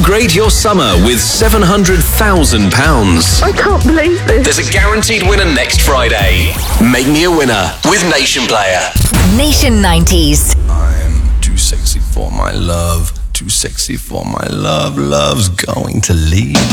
Upgrade your summer with £700,000. I can't believe this. There's a guaranteed winner next Friday. Make me a winner with Nation Player. Nation 90s. I'm too sexy for my love. Too sexy for my love. Love's going to leave.